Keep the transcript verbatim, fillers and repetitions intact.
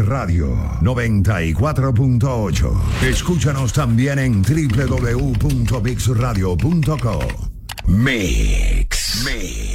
Radio noventa y cuatro punto ocho. Escúchanos también en doble u doble u doble u punto mix radio punto co. Mix. Mix.